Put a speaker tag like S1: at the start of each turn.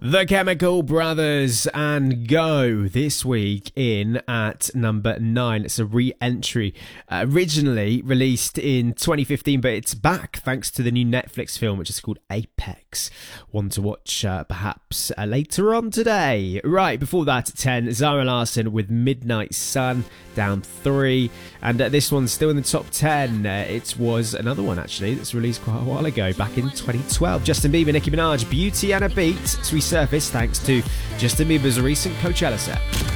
S1: The Chemical Brothers and Go this week in at number 9. It's a re-entry, originally released in 2015, but it's back thanks to the new Netflix film, which is called Apex. One to watch perhaps later on today. Right, before that at 10, Zara Larsson with Midnight Sun, down 3. And this one's still in the top 10. It was another one, actually, that's released quite a while ago, back in 2012. Justin Bieber, Nicki Minaj, Beauty and a Beat, resurfaced thanks to Justin Bieber's recent Coachella set.